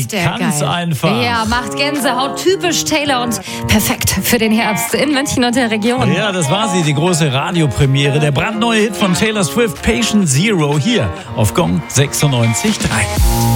ist der ganz geil. einfach. Ja, macht Gänsehaut, typisch Taylor und perfekt für den Herbst in München und der Region. Ja, das war sie, die große Radiopremiere. Der brandneue Hit von Taylor Swift, Patient Zero, hier auf Gong 96.3.